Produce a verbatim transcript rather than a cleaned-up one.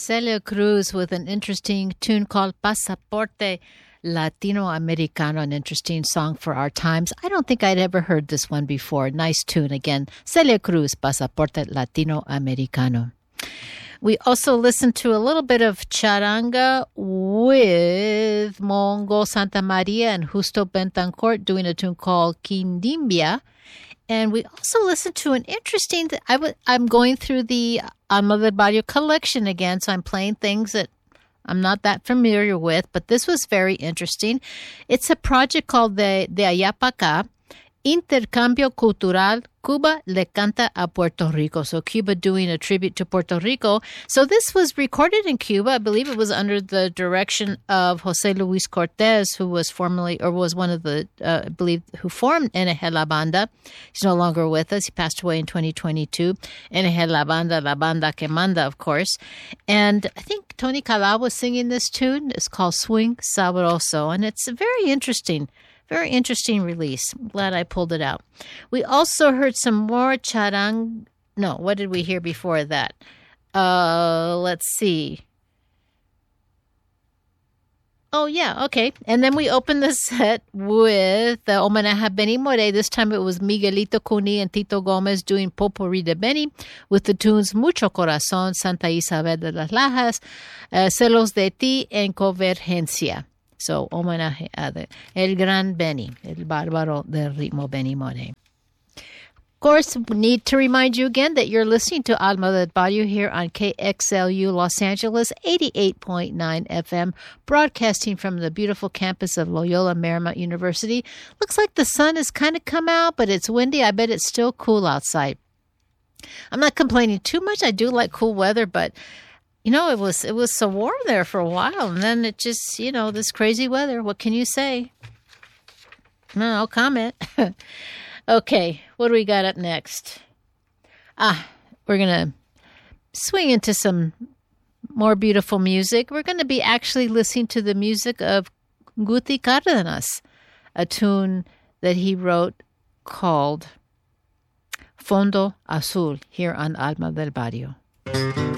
Celia Cruz with an interesting tune called Pasaporte Latinoamericano, an interesting song for our times. I don't think I'd ever heard this one before. Nice tune again. Celia Cruz, Pasaporte Latinoamericano. We also listened to a little bit of charanga with Mongo Santa Maria and Justo Bentancourt doing a tune called Quindimbia. And we also listened to an interesting, I w- I'm going through the Alma del Barrio collection again, so I'm playing things that I'm not that familiar with, but this was very interesting. It's a project called the De Allá Pa' Acá, Intercambio Cultural, Cuba le canta a Puerto Rico. So Cuba doing a tribute to Puerto Rico. So this was recorded in Cuba. I believe it was under the direction of Jose Luis Cortez, who was formerly, or was one of the, uh, I believe, who formed N G La Banda. He's no longer with us. He passed away in twenty twenty-two. N G La Banda, La Banda que Manda, of course. And I think Tony Calao was singing this tune. It's called Swing Sabroso. And it's very interesting. Very interesting release. I'm glad I pulled it out. We also heard some more charang. No, what did we hear before that? Uh, let's see. Oh, yeah, okay. And then we opened the set with the Homenaje a Benny Moré. This time it was Miguelito Cuní and Tito Gomez doing Potpourri de Benny with the tunes Mucho Corazón, Santa Isabel de las Lajas, uh, Celos de Ti, and Convergencia. So, homenaje a the, El Gran Benny, El Bárbaro del Ritmo Benny Moré. Of course, we need to remind you again that you're listening to Alma del Barrio here on K X L U Los Angeles, eighty-eight point nine F M, broadcasting from the beautiful campus of Loyola Marymount University. Looks like the sun has kind of come out, but it's windy. I bet it's still cool outside. I'm not complaining too much. I do like cool weather, but you know, it was it was so warm there for a while, and then it just, you know, this crazy weather. What can you say? No, I'll comment. Okay, what do we got up next? Ah, we're going to swing into some more beautiful music. We're going to be actually listening to the music of Guti Cárdenas, a tune that he wrote called Fondo Azul here on Alma del Barrio.